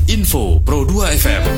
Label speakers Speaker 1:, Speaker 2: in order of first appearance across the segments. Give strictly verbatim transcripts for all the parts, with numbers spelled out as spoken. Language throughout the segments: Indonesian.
Speaker 1: Info Pro dua F M.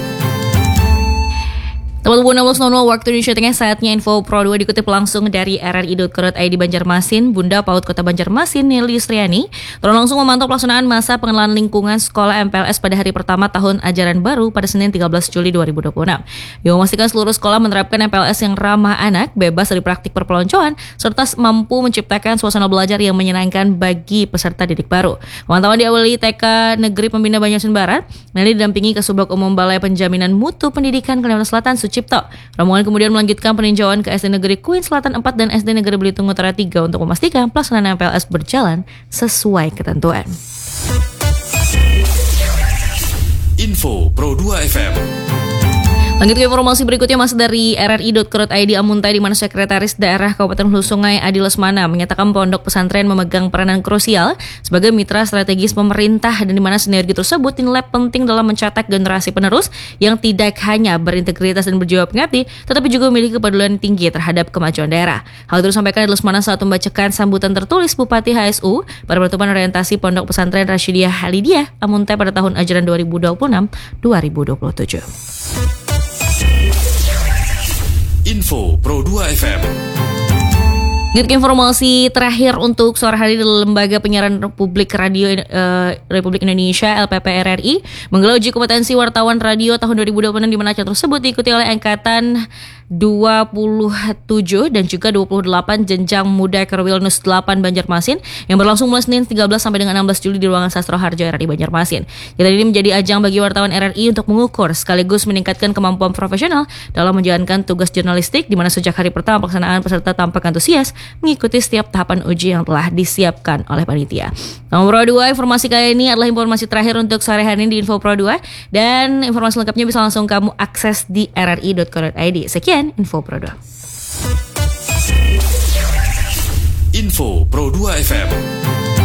Speaker 2: Tepat pukul enam belas waktu Indonesia Tengah, saatnya Info Pro dua dikutip langsung dari r r i dot co dot i d Banjarmasin. Bunda PAUD Kota Banjarmasin, Nelly Sriani, turun langsung memantau pelaksanaan masa pengenalan lingkungan sekolah M P L S pada hari pertama tahun ajaran baru pada Senin tiga belas Juli dua ribu dua puluh enam. Yang memastikan seluruh sekolah menerapkan M P L S yang ramah anak, bebas dari praktik perpeloncoan, serta mampu menciptakan suasana belajar yang menyenangkan bagi peserta didik baru. Pemantauan diawali T K Negeri Pembina Banjarmasin Barat. Nelly didampingi Kasubag Umum Balai Penjaminan Mutu Pendidikan Kalimantan Selatan Sucipto. Rombongan kemudian melanjutkan peninjauan ke S D Negeri Queen Selatan empat dan S D Negeri Belitung Utara tiga untuk memastikan pelaksanaan M P L S berjalan sesuai ketentuan.
Speaker 1: Info Pro dua F M.
Speaker 2: Lanjut ke informasi berikutnya, masih dari r r i dot co dot i d Amuntai, di mana Sekretaris Daerah Kabupaten Hulu Sungai Adi Lesmana menyatakan pondok pesantren memegang peranan krusial sebagai mitra strategis pemerintah, dan di mana sinergi tersebut dinilai penting dalam mencetak generasi penerus yang tidak hanya berintegritas dan berjiwa pengabdi, tetapi juga memiliki kepedulian tinggi terhadap kemajuan daerah. Hal itu disampaikan Adi Lesmana saat membacakan sambutan tertulis Bupati H S U pada penutupan orientasi Pondok Pesantren Rasyidiyah Halidiyah Amuntai pada tahun ajaran dua ribu dua puluh enam dua ribu dua puluh tujuh.
Speaker 1: Info Pro dua F M.
Speaker 2: Gitu informasi terakhir untuk sore hari di Lembaga Penyiaran Republik Radio uh, Republik Indonesia L P P R R I menggelar uji kompetensi wartawan radio tahun dua ribu dua puluh enam, di mana acara tersebut diikuti oleh angkatan dua puluh tujuh dan juga dua puluh delapan jenjang muda Kerwilnus delapan Banjarmasin yang berlangsung mulai Senin tiga belas sampai dengan enam belas Juli di ruangan Sastro Harjo R R I Banjarmasin. Jadi ini menjadi ajang bagi wartawan R R I untuk mengukur sekaligus meningkatkan kemampuan profesional dalam menjalankan tugas jurnalistik, di mana sejak hari pertama pelaksanaan peserta tampak antusias mengikuti setiap tahapan uji yang telah disiapkan oleh panitia. Nomor Pro dua, informasi kali ini adalah informasi terakhir untuk sore hari ini di Info Pro dua, dan informasi lengkapnya bisa langsung kamu akses di r r i dot co dot i d. Sekian Info Pro dua.
Speaker 1: Info Pro dua F M.